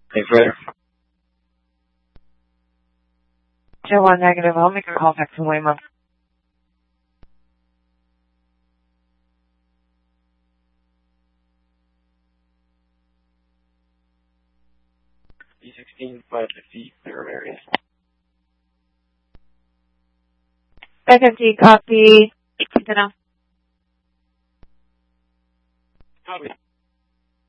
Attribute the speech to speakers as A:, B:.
A: Thanks, later.
B: Joe 1 negative. I'll make a call back to Weymouth.
A: D16, 550, clear area.
B: 550, copy. Good enough.
A: Copy.